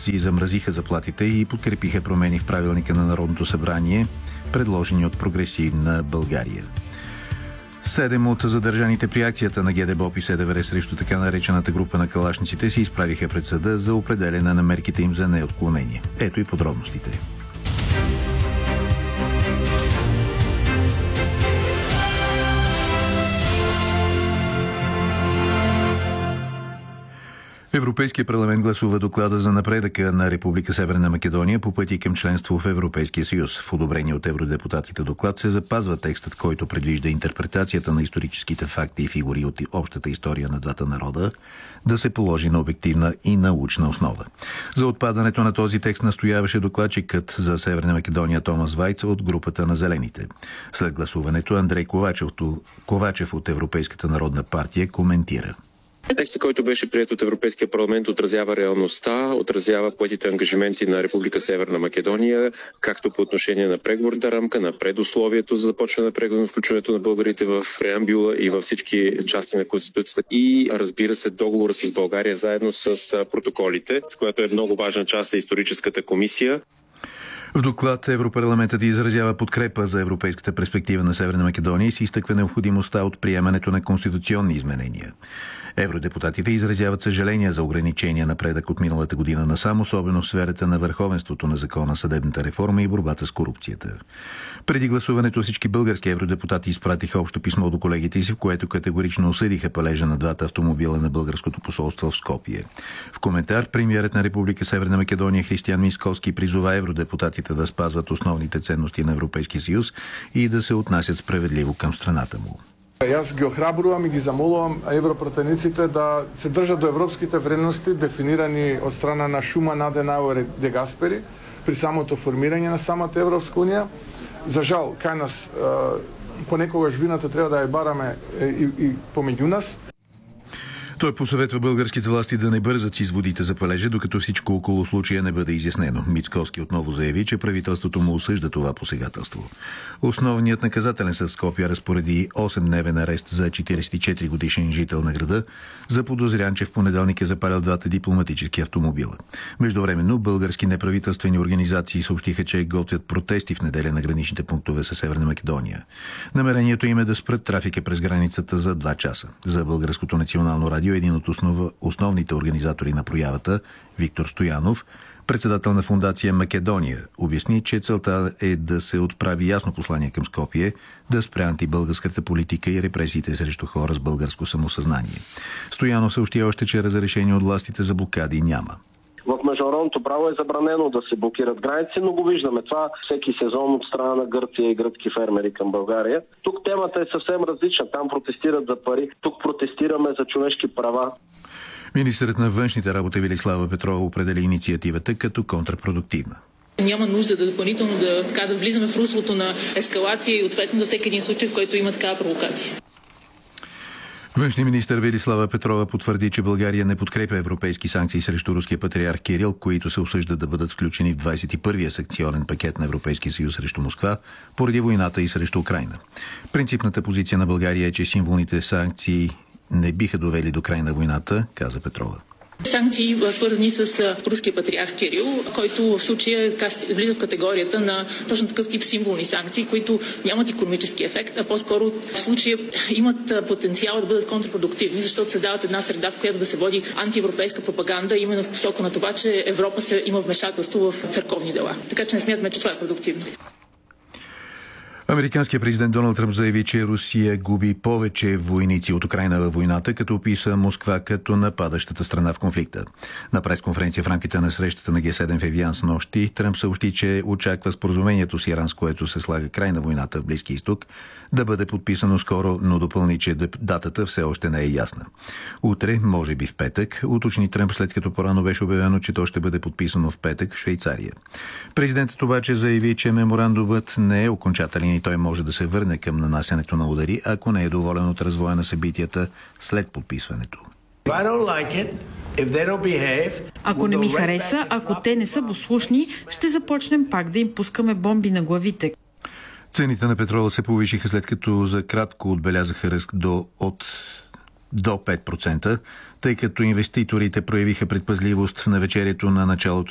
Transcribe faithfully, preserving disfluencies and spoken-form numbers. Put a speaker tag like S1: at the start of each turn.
S1: си замразиха заплатите и подкрепиха промени в правилника на Народното събрание, предложени от Прогресивна България. Седем от задържаните при акцията на ГДБОП и СДВР срещу така наречената група на калашниците се изправиха пред съда за определяне на мерките им за неотклонение. Ето и подробностите. Европейския парламент гласува доклада за напредъка на Република Северна Македония по пъти към членство в Европейския съюз. В одобрение от евродепутатите доклад се запазва текстът, който предвижда интерпретацията на историческите факти и фигури от общата история на двата народа да се положи на обективна и научна основа. За отпадането на този текст настояваше докладчикът за Северна Македония Томас Вайц от групата на Зелените. След гласуването Андрей Ковачев от Европейската народна партия коментира.
S2: Текстът, който беше приет от Европейския парламент, отразява реалността, отразява поетите ангажименти на Република Северна Македония, както по отношение на преговорната рамка, на предусловието за започване на преговори на включването на българите в преамбюла и във всички части на Конституцията. И разбира се, договора с България заедно с протоколите, с което е много важна част на историческата комисия.
S1: В доклад Европарламентът изразява подкрепа за европейската перспектива на Северна Македония и се изтъква необходимостта от приемането на конституционни изменения. Евродепутатите изразяват съжаление за ограничения напредък от миналата година насам, особено в сферата на върховенството на закона, съдебната реформа и борбата с корупцията. Преди гласуването всички български евродепутати изпратиха общо писмо до колегите си, в което категорично осъдиха палежа на двата автомобила на българското посолство в Скопие. В коментар премиерът на Република Северна Македония Християн Мисковски призова евродепутатите да спазват основните ценности на Европейския съюз и да се отнасят справедливо към страната му.
S3: Јас ги охрабрувам и ги замолувам европратениците да се држат до европските вредности, дефинирани од страна на Шуман, Аденауер и Де Гаспери при самото формирање на самата Европска унија. За жал, кај нас понекогаш вината треба да ја бараме и, и помеѓу нас.
S1: Той посъветва българските власти да не бързат с изводите за палежа, докато всичко около случая не бъде изяснено. Мицкоски отново заяви, че правителството му осъжда това посегателство. Основният наказателен съд Скопие разпореди осемдневен арест за четиридесет и четири годишен жител на града, заподозрян, че в понеделник е запалял двата дипломатически автомобила. Междувременно български неправителствени организации съобщиха, че готвят протести в неделя на граничните пунктове със Северна Македония. Намерението им е да спрат трафика през границата за два часа. За Българското национално радио един от основ... основните организатори на проявата, Виктор Стоянов, председател на фондация Македония, обясни, че целта е да се отправи ясно послание към Скопие, да спре антибългарската политика и репресиите срещу хора с българско самосъзнание. Стоянов съобщи още, че разрешение от властите за блокади няма.
S4: В международното право е забранено да се блокират граници, но го виждаме това всеки сезон от страна на Гърция и гръцки фермери към България. Тук темата е съвсем различна. Там протестират за пари, тук протестираме за човешки права.
S1: Министърът на външните работи Велислава Петрова определи инициативата като контрапродуктивна.
S5: Няма нужда да допълнително да, така, да влизаме в руслото на ескалация и ответно за всеки един случай, в който има такава провокация.
S1: Външният министър Велислава Петрова потвърди, че България не подкрепя европейски санкции срещу руския патриарх Кирил, които се осъждат да бъдат включени в двадесет и първия санкционен пакет на Европейския съюз срещу Москва поради войната и срещу Украйна. Принципната позиция на България е, че символните санкции не биха довели до край на войната, каза Петрова.
S5: Санкции, свързани с руския патриарх Кирил, който в случая влиза в категорията на точно такъв тип символни санкции, които нямат икономически ефект, а по-скоро в случая имат потенциал да бъдат контрапродуктивни, защото се дават една среда, в която да се води антиевропейска пропаганда, именно в посока на това, че Европа се има вмешателство в църковни дела. Така че не смятаме, че това е продуктивно.
S1: Американският президент Доналд Тръмп заяви, че Русия губи повече войници от Украйна във войната, като описа Москва като нападащата страна в конфликта. На пресконференция в рамките на срещата на Ге седем в Евиан с нощи, Тръмп съобщи, че очаква споразумението с Иран, с което се слага край на войната в Близкия изток, да бъде подписано скоро, но допълни, че датата все още не е ясна. Утре, може би в петък, уточни Тръмп, след като порано беше обявено, че то ще бъде подписано в петък в Швейцария. Президентът обаче заяви, че меморандумът не е окончателен и той може да се върне към нанасянето на удари, ако не е доволен от развоя на събитията след подписването.
S6: Ако не ми хареса, ако те не са послушни, ще започнем пак да им пускаме бомби на главите.
S1: Цените на петрола се повишиха, след като за кратко отбелязаха ръст до, от, до пет процента, тъй като инвеститорите проявиха предпазливост в навечерието на началото